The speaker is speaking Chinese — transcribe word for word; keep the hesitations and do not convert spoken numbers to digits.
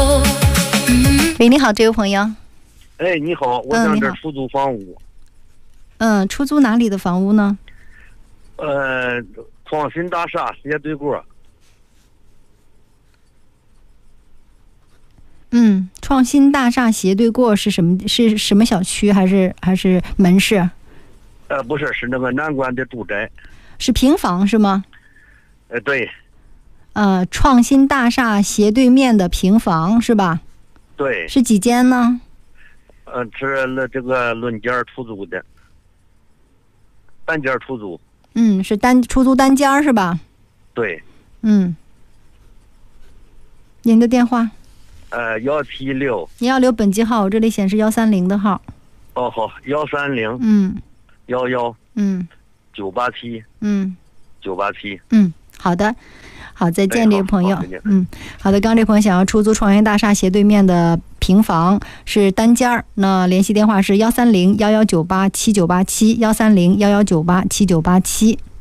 喂，你好，这位朋友。 哎，你好，我想这出租房屋。 嗯，出租哪里的房屋呢？ 呃，创新大厦斜对过。 嗯，创新大厦斜对过是什么？是什么小区还是还是门市？ 呃，不是，是那个南关的住宅。 是平房是吗？ 呃，对。 呃，创新大厦斜对面的平房是吧？ 对。 是几间呢？ 呃，是了这个论间出租的，单间出租。 嗯，是单出租单间是吧？ 对。 嗯。您的电话？ 呃，幺七六。 你要留本机号，我这里显示幺三零的号。 哦，好，幺三零。 嗯。 幺幺。 嗯。 九八七。 嗯。 九八七。 嗯，好的。好，再见，这位朋友。嗯，好的，刚刚这朋友想要出租创新大厦斜对面的平房，是单间儿。那联系电话是幺三零幺幺九八七九八七，幺三零幺幺九八七九八七。